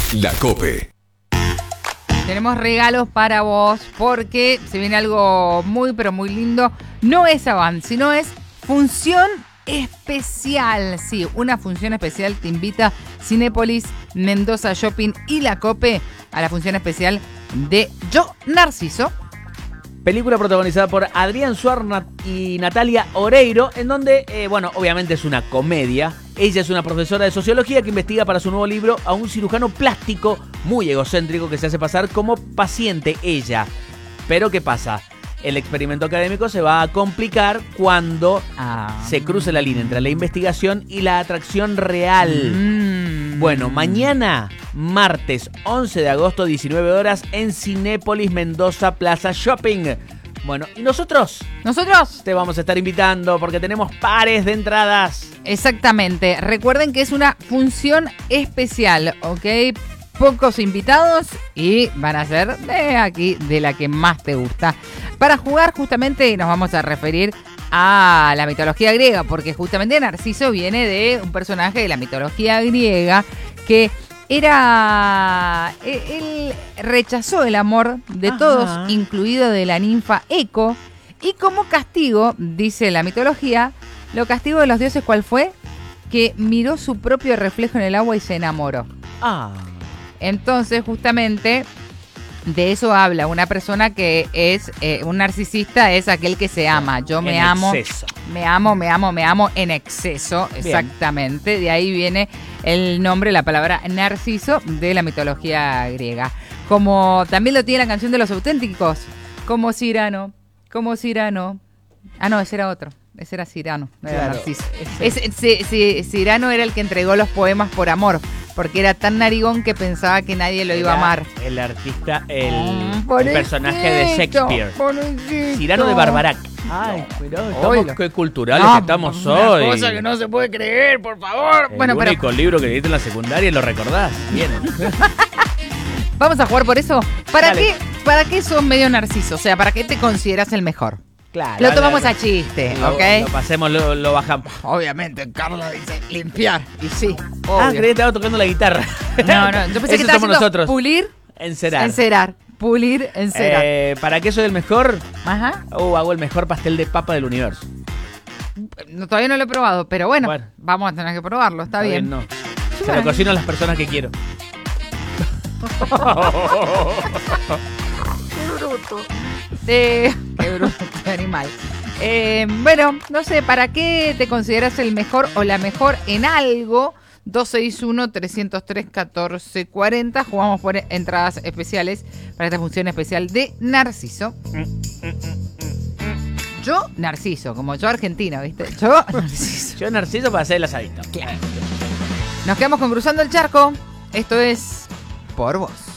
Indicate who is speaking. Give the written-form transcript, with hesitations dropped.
Speaker 1: La COPE.
Speaker 2: Tenemos regalos para vos porque se viene algo muy pero muy lindo. No es Avant, sino es función especial. Sí, una función especial te invita Cinépolis, Mendoza Shopping y La COPE a la función especial de Yo, Narciso.
Speaker 3: Película protagonizada por Adrián Suar y Natalia Oreiro, en donde, obviamente es una comedia. Ella es una profesora de sociología que investiga para su nuevo libro a un cirujano plástico muy egocéntrico que se hace pasar como paciente ella. Pero ¿qué pasa? El experimento académico se va a complicar cuando se cruce la línea entre la investigación y la atracción real. Bueno, mañana, martes 11 de agosto, 19 horas, en Cinépolis Mendoza Plaza Shopping. Bueno, y nosotros te vamos a estar invitando porque tenemos pares de entradas.
Speaker 2: Exactamente. Recuerden que es una función especial, ¿ok? Pocos invitados y van a ser de aquí, de la que más te gusta. Para jugar justamente nos vamos a referir a la mitología griega, porque justamente Narciso viene de un personaje de la mitología griega que era... Él rechazó el amor de todos, incluido de la ninfa Eco, y como castigo, dice la mitología, lo castigo de los dioses, ¿cuál fue? Que miró su propio reflejo en el agua y se enamoró. Entonces, justamente, de eso habla una persona que es un narcisista, es aquel que se ama. Yo me amo,
Speaker 3: exceso.
Speaker 2: me amo en exceso, exactamente. Bien. De ahí viene el nombre, la palabra narciso de la mitología griega. Como también lo tiene la canción de Los Auténticos, como Cirano. Ah, no, ese era otro. Ese era Cirano, no era Narciso. Cirano era el que entregó los poemas por amor, porque era tan narigón que pensaba que nadie lo iba a amar.
Speaker 3: El artista, el personaje de Shakespeare. Cirano de Barbarac. Ay, mirá, qué culturales que estamos hoy.
Speaker 2: Una cosa que no se puede creer, por favor.
Speaker 3: El único libro que leíste en la secundaria, ¿lo recordás? Bien.
Speaker 2: Vamos a jugar por eso. ¿Para qué sos medio narciso? O sea, ¿para qué te consideras el mejor?
Speaker 3: Claro.
Speaker 2: Lo tomamos a chiste, ¿ok?
Speaker 3: Lo pasemos, lo bajamos.
Speaker 2: Obviamente, Carlos dice limpiar. Y sí,
Speaker 3: creí que estaba tocando la guitarra.
Speaker 2: No, yo pensé que estaba haciendo
Speaker 3: nosotros.
Speaker 2: Pulir, encerar. Pulir, encerar.
Speaker 3: ¿Para qué soy el mejor?
Speaker 2: Ajá.
Speaker 3: Hago el mejor pastel de papa del universo.
Speaker 2: Todavía no lo he probado, pero bueno. Vamos a tener que probarlo, está bien.
Speaker 3: No. Se lo cocino a las personas que quiero.
Speaker 2: Qué bruto, qué animal. Bueno, no sé, ¿para qué te consideras el mejor o la mejor en algo? 261-303-1440. Jugamos por entradas especiales para esta función especial de Narciso. Yo, Narciso, como yo argentino, ¿viste? Yo, Narciso.
Speaker 3: Yo, Narciso, para hacer el asadito.
Speaker 2: Claro. Nos quedamos con Cruzando el Charco. Esto es Por Vos.